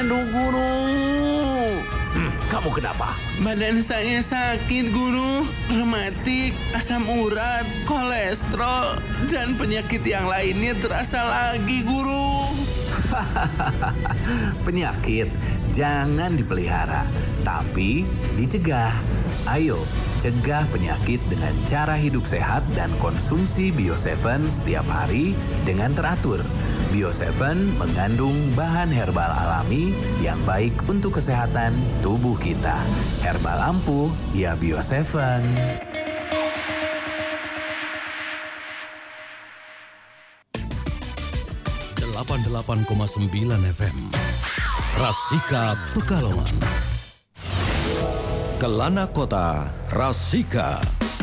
Aduh, guru. Kamu kenapa? Badan saya sakit, guru. Rematik, asam urat, kolesterol, dan penyakit yang lainnya terasa lagi, guru. Penyakit jangan dipelihara, tapi dicegah. Ayo, cegah penyakit dengan cara hidup sehat dan konsumsi Bio7 setiap hari dengan teratur. Bio7 mengandung bahan herbal alami yang baik untuk kesehatan tubuh kita. Herbal ampuh, ya Bio7. 88,9 FM Rasika Pekalongan. Kelana Kota Rasika.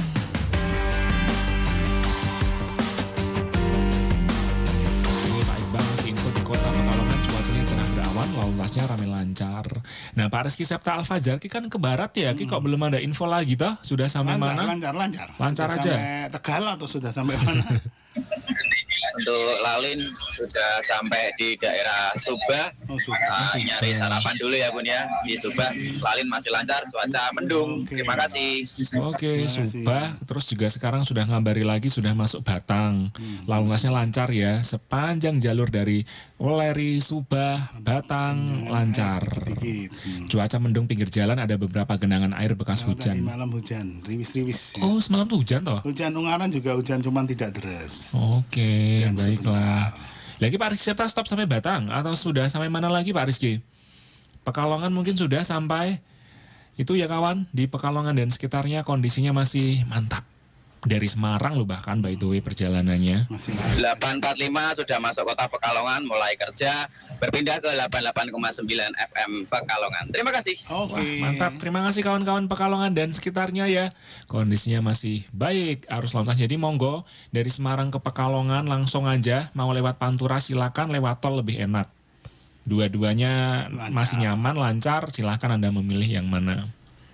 Baik banget sih info di Kota Pekalongan, cuacanya cerah berawan, lalu lintasnya ramai lancar. Nah, Pak Rizky Septa Al-Fajar, Ki kan ke barat ya, Ki kok belum ada info lagi toh? Sudah sampai mana? Lancar Lancar sudah aja. Sampai Tegal atau sudah sampai mana? Untuk Lalin sudah sampai di daerah Subah. Nyari sarapan dulu ya Bun ya. Di Subah, Lalin masih lancar, cuaca mendung. Terima kasih. Oke, Subah. Terus juga sekarang sudah ngabari lagi sudah masuk Batang. Lalu lintasnya lancar ya. Sepanjang jalur dari Weleri, Subah, Batang lancar. Cuaca mendung, pinggir jalan ada beberapa genangan air bekas hujan. Tadi malam hujan, riwis-riwis. Oh, semalam tuh hujan toh? Hujan Ungaran juga hujan, cuman tidak deras. Oke, Dan baiklah. Lagi Pak Rizky Septa stop sampai Batang atau sudah sampai mana lagi Pak Rizky? Pekalongan mungkin sudah sampai itu ya kawan, di Pekalongan dan sekitarnya kondisinya masih mantap. Dari Semarang loh bahkan by the way perjalanannya. 845 sudah masuk Kota Pekalongan, mulai kerja, berpindah ke 88,9 FM Pekalongan. Terima kasih. Wah, mantap, terima kasih kawan-kawan Pekalongan dan sekitarnya ya. Kondisinya masih baik, arus lalu lintas. Jadi monggo dari Semarang ke Pekalongan langsung aja, mau lewat Pantura silakan, lewat tol lebih enak. Dua-duanya masih nyaman, lancar, silakan Anda memilih yang mana.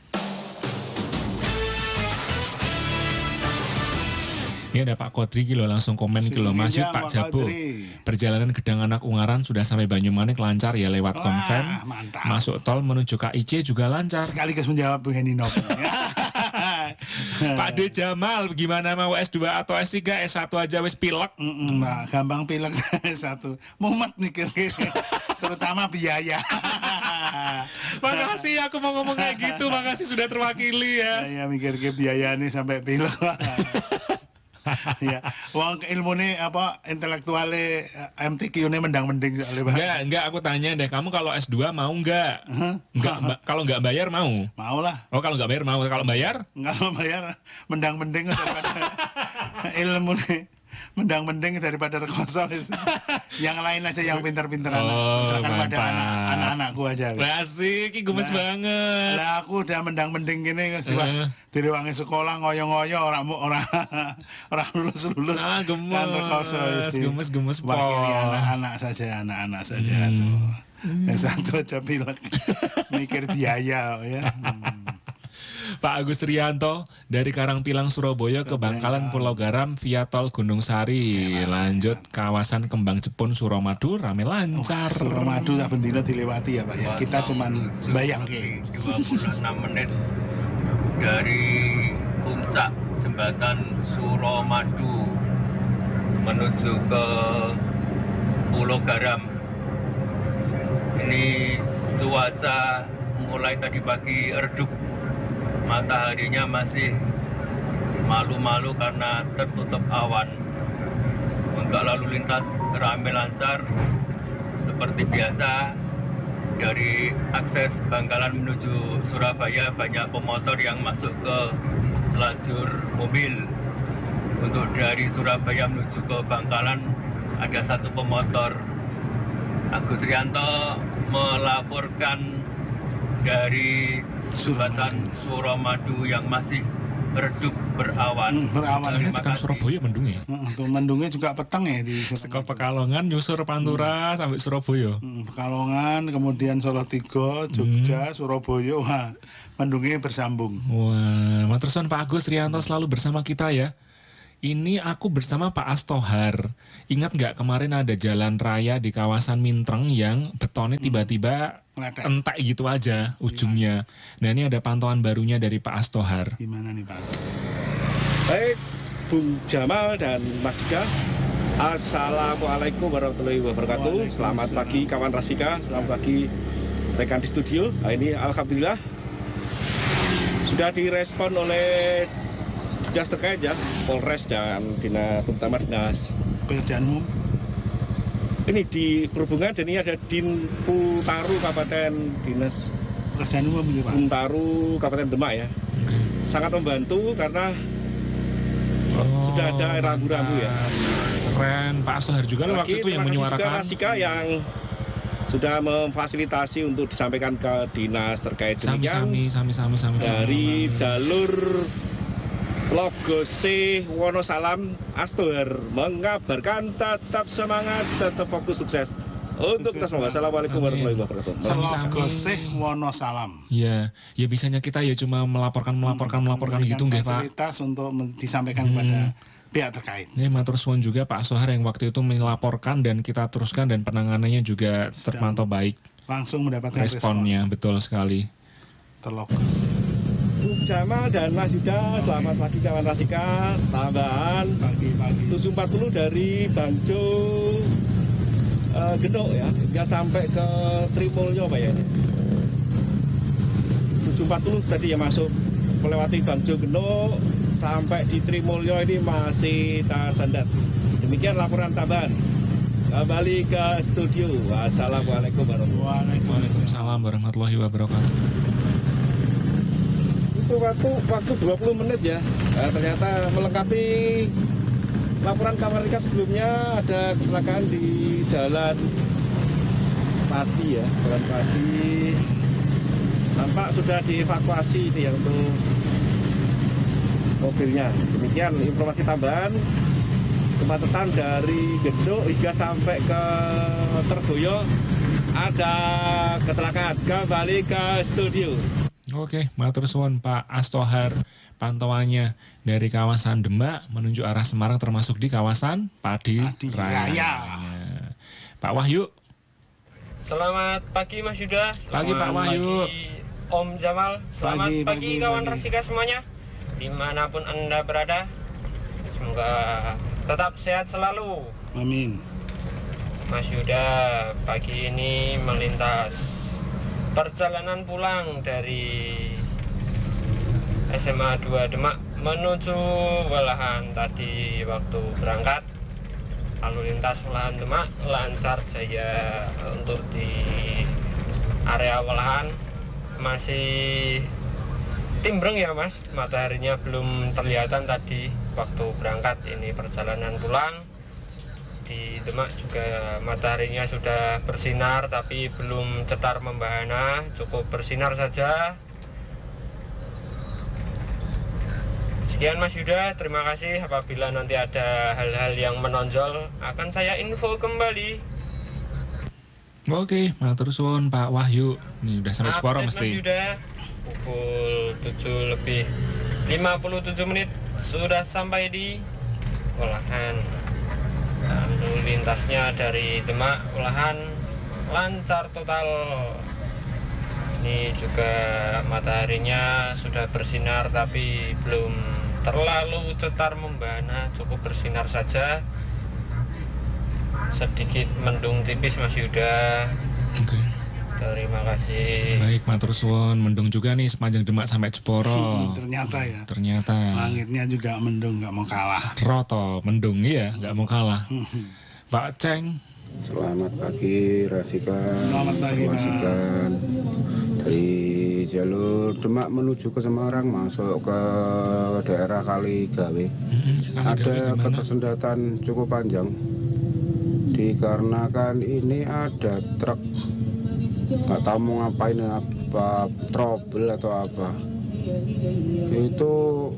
Ini ada Pak Kodri kilo langsung komen kilo Masjid Pak Jabo. Perjalanan Gedang Anak Ungaran sudah sampai Banyumanik lancar ya lewat konven. Masuk tol menuju KIC juga lancar. Sekaligus menjawab Bu Heni Novel. Pak D Jamal, gimana mau S2 atau S3? S1 aja wis pilek. Mbak, gampang pilek S1. Mumet mikir terutama biaya. Makasih aku mau ngomong kayak gitu. Makasih sudah terwakili ya. Saya mikir ke biaya nih sampai pilek. Ya, wong ilmu nih apa intelektualnya MTQ ini mendang-mending soalnya. Enggak, aku tanya deh, kamu kalau S2 mau enggak? Enggak, kalau enggak bayar mau? Mau lah. Oh, kalau enggak bayar mau, kalau bayar? Kalau bayar mendang-mending daripada ilmu nih. Mendang-mending daripada rekoso. Yang lain aja yang pintar-pintar serahkan pada anak-anakku aja. Asik, ini gemes banget. Lah aku udah mendang-mending gini direwangi sekolah ngoyo-ngoyo orang lulus-lulus. Gemes. Kan rekoso Gemes wakili anak-anak saja tuh. Satu aja pilek. Mikir biaya ya. Pak Agus Rianto dari Karangpilang Surabaya ke Bangkalan Pulau Garam via tol Gunung Sari, lanjut kawasan Kembang Jepun Suramadu rame lancar. Suramadu tak bendino dilewati ya Pak ya. Kita cuman bayang ke 26 menit dari puncak jembatan Suramadu menuju ke Pulau Garam. Ini cuaca mulai tadi pagi redup. Mataharinya masih malu-malu karena tertutup awan. Untuk lalu lintas ramai lancar seperti biasa. Dari akses Bangkalan menuju Surabaya banyak pemotor yang masuk ke lajur mobil. Untuk dari Surabaya menuju ke Bangkalan ada satu pemotor. Agus Rianto melaporkan dari jembatan Suramadu yang masih redup berawan. Berawan ini tekan Surabaya mendung ya. Mendungnya juga petang ya di Seko Pekalongan nyusur Pantura sampai Surabaya. Pekalongan, kemudian Salatiga, Jogja, Surabaya. Wah, mendungnya bersambung. Wah, matursun Pak Agus Rianto selalu bersama kita ya. Ini aku bersama Pak Astohar. Ingat nggak kemarin ada jalan raya di kawasan Mintreng yang betonnya tiba-tiba entek gitu aja ujungnya. Nah ini ada pantauan barunya dari Pak Astohar. Gimana nih Pak Astohar? Baik, Bung Jamal dan Mas Dika. Assalamualaikum warahmatullahi wabarakatuh. Selamat pagi kawan Rasika, selamat pagi rekan di studio. Nah, ini alhamdulillah sudah direspon oleh dinas terkait ya, Polres dan dinas, terutama dinas pekerjaan umum. Ini di perhubungan dan ini ada Dinputaru Kabupaten Dinas Pekerjaan umum itu Pak. Dinputaru Kabupaten Demak ya. Sangat membantu karena sudah ada rambu-rambu ya. Keren, Pak Astohar juga loh waktu itu yang menyuarakan. Rasika yang sudah memfasilitasi untuk disampaikan ke dinas terkait demikian. Sami. Dari jalur Logose Wonosalam, Astohar mengabarkan tetap semangat, tetap fokus, sukses untuk kita semua. Assalamualaikum warahmatullahi wabarakatuh. Logose Wonosalam. Ya bisanya kita ya cuma melaporkan gitu nggih Pak. Fasilitas untuk disampaikan kepada pihak terkait. Ini matur suwun juga Pak Astohar yang waktu itu melaporkan dan kita teruskan dan penanganannya juga terpantau baik. Langsung mendapatkan responnya, betul sekali. Terlokus. Bung Jamal dan Mas Yuda, selamat pagi kawan Rasika. Tambahan pagi 740 dari Bangjo Genuk ya, hingga sampai ke Trimulyo Pak ya. 740 tadi ya masuk melewati Bangjo Genuk sampai di Trimulyo ini masih tersendat. Demikian laporan tambahan. Kembali ke studio. Wassalamualaikum warahmatullahi wabarakatuh. Itu waktu 20 menit ya. Ternyata melengkapi laporan Kamarika sebelumnya ada kecelakaan di Jalan Padi ya, Jalan Padi. Tampak sudah dievakuasi ini ya untuk mobilnya. Demikian informasi tambahan. Kemacetan dari Genduk hingga sampai ke Terboyo ada kecelakaan. Kembali ke studio. Oke, matur suwun Pak Astohar. Pantauannya dari kawasan Demak menuju arah Semarang termasuk di kawasan Padi Raya. Pak Wahyu. Selamat pagi Mas Yuda. Pagi Pak Wahyu. Pagi Om Jamal. Selamat pagi kawan Rasika semuanya. Dimanapun Anda berada. Semoga tetap sehat selalu. Amin. Mas Yuda, pagi ini melintas perjalanan pulang dari SMA 2 Demak menuju Walahan. Tadi waktu berangkat lalu lintas Walahan Demak lancar jaya. Untuk di area Walahan masih timbreng ya Mas, mataharinya belum terlihatan tadi waktu berangkat. Ini perjalanan pulang di Demak juga mataharinya sudah bersinar tapi belum cetar membahana, cukup bersinar saja. Sekian Mas Yuda, terima kasih. Apabila nanti ada hal-hal yang menonjol akan saya info kembali. Oke, matur suwun Pak Wahyu. Ini udah sampai Seporo mesti. Mas Yuda, pukul 7:57 sudah sampai di Walahan. Lalu lintasnya dari Demak Walahan lancar total. Ini juga mataharinya sudah bersinar tapi belum terlalu cetar membahana, cukup bersinar saja. Sedikit mendung tipis Mas Yuda. Oke. Terima kasih. Baik, matur suwun. Mendung juga nih sepanjang Demak sampai Jeporo. Ternyata ya. Ternyata. Langitnya juga mendung, nggak mau kalah. Roto, mendung iya, nggak mau kalah. Pak Ceng. Selamat pagi Rasika. Selamat pagi Pak. Dari jalur Demak menuju ke Semarang masuk ke daerah Kaligawe. Ada ketersendatan cukup panjang. Dikarenakan ini ada truk, nggak tahu mau ngapain, apa trouble atau apa. Itu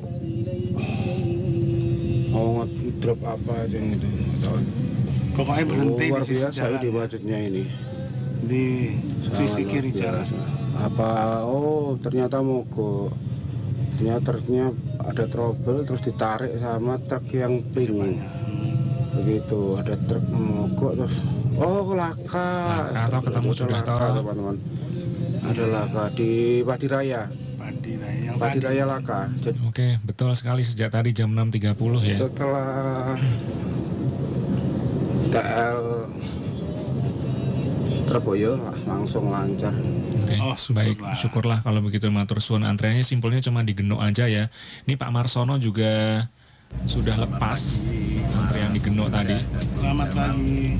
mau ngedrop apa aja gitu. Pokoknya berhenti luar di sisi biasa jalan. Di budgetnya ini. Di sisi kiri jalan. Apa? Oh ternyata mogok. Ternyata ada trouble terus ditarik sama truk yang pink. Begitu, ada truk mogok terus laka atau ketemu sudah teman-teman. Ada laka di Padi Raya. Padi Raya laka. Oke, betul sekali sejak tadi jam 6.30 ya. Setelah TL Terboyo langsung lancar. Oke, baik, syukurlah kalau begitu matur suwun. Antreannya simpelnya cuma di Genuk aja ya. Ini Pak Marsono juga sudah lepas antrean di Genuk tadi. Selamat pagi.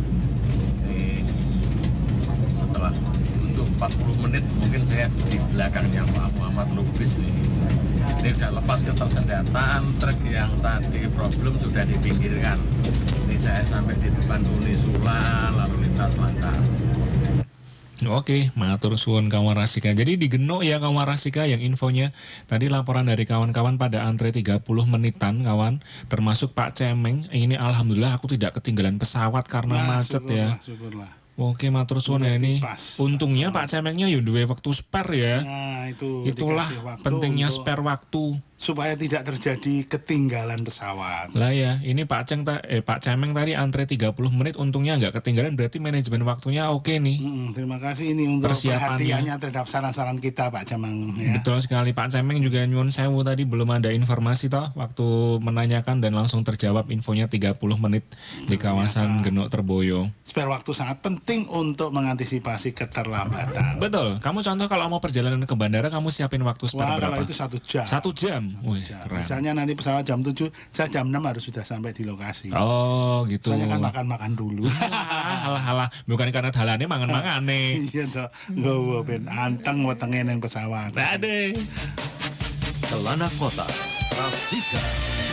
Setelah untuk 40 menit mungkin saya di belakangnya Pak Muhammad Lubis ini sudah lepas ketersendataan, truk yang tadi problem sudah dipinggirkan. Ini saya sampai di depan Unisula, lalu lintas lancar. Oke, matur suwun kawan Rasika. Jadi di Genuk ya kawan Rasika yang infonya. Tadi laporan dari kawan-kawan pada antre 30 menitan kawan. Termasuk Pak Cemeng. Ini alhamdulillah aku tidak ketinggalan pesawat karena macet ya. Syukurlah. Oke, matur suwun ya ini. Untungnya Pak Cemengnya ya duwe waktu spare ya. Nah, itulah pentingnya spare waktu. Supaya tidak terjadi ketinggalan pesawat. Lah ya, ini Pak Cemeng tadi antre 30 menit untungnya nggak ketinggalan, berarti manajemen waktunya oke nih. Terima kasih ini untuk perhatiannya terhadap saran-saran kita Pak Cemeng ya. Betul sekali, Pak Cemeng juga nyuwun sewu tadi belum ada informasi toh waktu menanyakan dan langsung terjawab infonya 30 menit di kawasan Genuk Terboyo. Spare waktu sangat penting untuk mengantisipasi keterlambatan. Betul, kamu contoh kalau mau perjalanan ke bandara kamu siapin waktu spare berapa? Kalau itu 1 jam. 1 jam? Wih, misalnya nanti pesawat jam 7, saya jam 6 harus sudah sampai di lokasi. Oh gitu. Soalnya kan makan-makan dulu. Halah, bukan karena dalane mangan-mangan nih. Iya toh, nggowo ben anteng wetenge ning pesawat. Ade. Celana Kota, Rasika.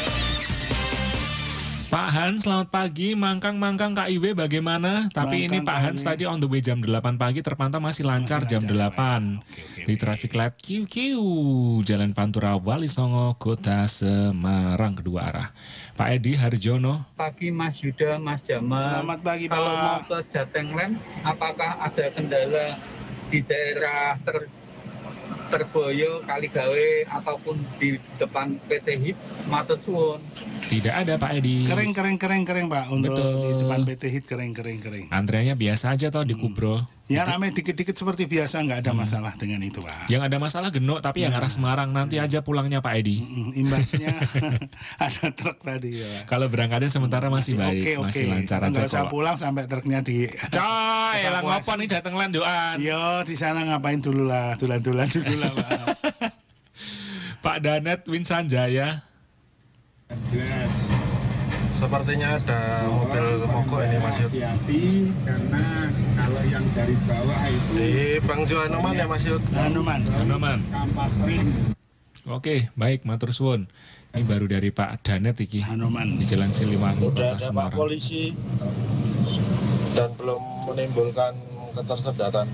Pak Hans, selamat pagi. Mangkang KIW bagaimana? Tapi ini Pak Hans tadi on the way jam 8 pagi terpantau masih lancar jam 8. Di traffic light QQ Jalan Pantura Wali Songo, Kota Semarang kedua arah. Pak Edi Harjono. Pagi Mas Yuda, Mas Jamal. Selamat pagi Pak. Kalau mau ke Jatenglen, apakah ada kendala di daerah Terboyo, Kaligawe ataupun di depan PT HIT? Matur suwun. Tidak ada Pak Edi. Kering Pak untuk di depan PT HIT kering. Antreannya biasa aja toh di Kubro. Ya ramai dikit-dikit seperti biasa, nggak ada masalah dengan itu Pak. Yang ada masalah Genuk tapi yang arah Semarang nanti aja pulangnya Pak Edi. Imbasnya ada truk tadi ya. Kalau berangkatnya sementara masih baik, masih lancar aja. Nggak usah pulang sampai truknya di. Coy, lah ngopo nih Jatenglen doan. Yo di sana ngapain dulu lah, tulan-tulan dulu lah Pak. Pak Danet Winsanjaya. Jelas. Sepertinya ada mobil mogok ini Mas Yud. Hati-hati karena kalau yang dari bawah itu di Bangjo Anoman ya Mas Yud. Anoman. Kampas ring. Oke, baik matur suwun. Ini baru dari Pak Danet iki. Anoman. Di Jalan Siliwangi Kota Semarang. Pak polisi dan belum menimbulkan ketersendatan.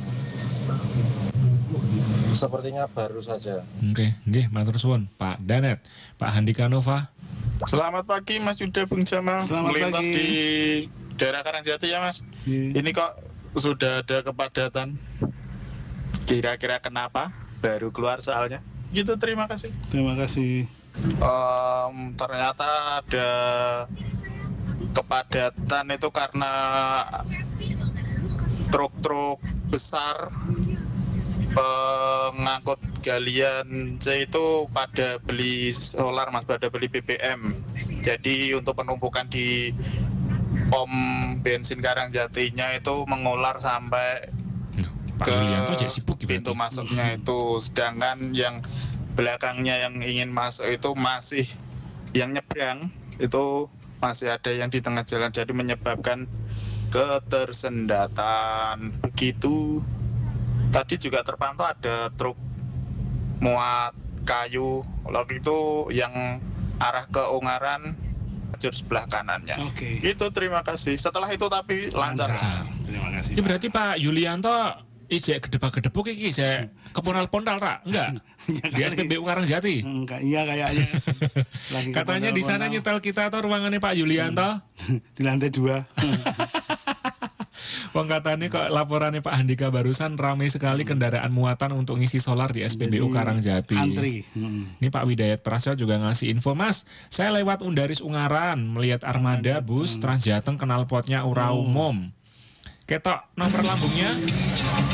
Sepertinya baru saja. Oke, nggih matur suwun Pak Danet. Pak Handika Nova. Selamat pagi Mas Yuda Bung Jamal. Melintas di daerah Karangjati ya Mas. Ini kok sudah ada kepadatan. Kira-kira kenapa? Baru keluar soalnya. Gitu, terima kasih. Terima kasih. Ternyata ada kepadatan itu karena truk-truk besar pengangkut galian C itu pada beli solar Mas, pada beli BBM. Jadi untuk penumpukan di pom bensin Karangjatinya itu mengular sampai ke pintu masuknya itu. Sedangkan yang belakangnya yang ingin masuk itu masih, yang nyebrang itu masih ada yang di tengah jalan, jadi menyebabkan ketersendatan. Begitu. Tadi juga terpantau ada truk muat kayu waktu itu yang arah ke Ungaran, lajur sebelah kanannya. Itu terima kasih. Setelah itu tapi lancar. Terima kasih. Ini berarti Pak Yulianto ijek gedebak-gedebuk iki saya keponal-ponal Pak? Enggak. Di SPBU Karangjati. Enggak, iya kayaknya. Katanya di sana nyetel kita atau ruangannya Pak Yulianto? Di lantai 2. Wong katanya kok laporannya Pak Handika barusan ramai sekali kendaraan muatan untuk ngisi solar di SPBU Karangjati. Antri. Ini Pak Widayat Prasyo juga ngasih info, Mas. Saya lewat Undaris Ungaran melihat armada bus Transjateng knalpotnya ora umum. Ketok nomor lambungnya